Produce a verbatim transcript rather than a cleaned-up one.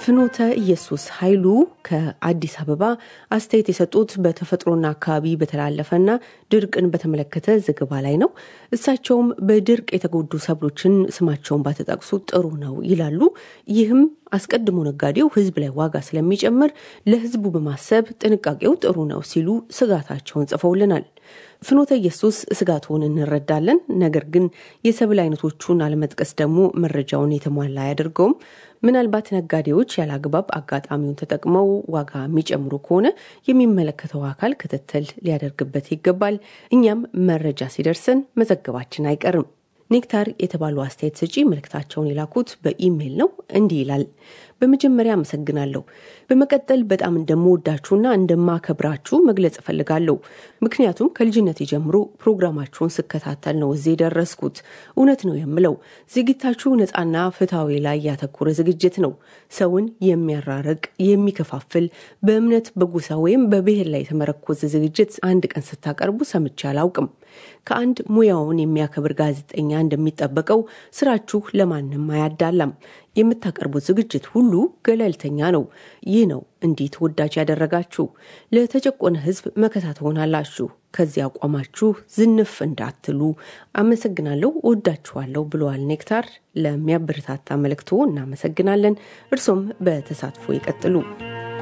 ፍኖተ ኢየሱስ ኃይሉ ከአዲስ አበባ አስተያየት የሰጡት በተፈጥሮና አካባቢ በተላለፈና ድርቅን በተመለከተ ዘገባ ላይ ነው። እሳቸውም በድርቅ የተጎዱ ሰብሎችን ስማቸውን ባተጠቅሱ ጥሩ ነው ይላሉ። ይህም አስቀድሞ ነጋዴው ህዝብ ላይ ዋጋ ስለሚጨምር ለህዝቡ በማሰብ ጥንቃቄው ጥሩ ነው ሲሉ ስጋታቸውን ጽፈውልናል። ፍኖተ ኢየሱስ ስጋቱን እንረዳለን። ነገር ግን የሰብል አይነቶቹን አለመጥቀስ ደግሞ መረጃውን የተሟላ ያደርገውም። ምናልባት ነጋዴዎች ያላግባብ አጋጣሚውን ተጠቅመው ዋጋ የሚጨምሩ ከሆነ የሚመለከተው አካል ክትትል ሊያደርግበት ይገባል። እኛም መረጃ ሲደርሰን መዘገባችን አይቀርም። ኔክታር የተባሉ አስተያየት ሰጪ መልእክታቸውን የላኩት በኢሜል ነው። እንዲህ ይላል። በመጀመሪያ አመሰግናለሁ። በመቀጠል በጣም እንደምወዳችሁና እንደማከብራችሁ መግለጽ እፈልጋለሁ። ምክንያቱም ከልጅነት ጀምሮ ፕሮግራማችሁን ስከታተል ነው እዚህ ደረስኩት። እውነት ነው የምለው ዝግጅታችሁ ነፃና ፍትሃዊ ላይ ያተኮረ ዝግጅት ነው። ሰውን የሚያራርቅ የሚከፋፍል በእምነት በጎሳ ወይም በብሔር ላይ የተመረኮዘ ዝግጅት አንድ ቀን ስታቀርቡ ሰምቼ አላውቅም። ከአንድ ሙያውን የሚያከብር ጋዜጠኛ እንደሚጠበቀው ስራችሁ ለማንም አያዳላም። የምታቀርቡት ዝግጅት ሁሉ ገለልተኛ ነው። ይህ ነው እንዲህ ተወዳጅ ያደረጋችሁ። ለተጨቆነ ህዝብ መከታ ትሆናላችሁ። ከዚያ አቋማችሁ ዝንፍ እንዳትሉ። አመሰግናለሁ፣ ወዳችኋለሁ ብለዋል ኔክታር። ለሚያበረታታ መልእክቱ እናመሰግናለን። እርሶም በተሳትፎ ይቀጥሉ።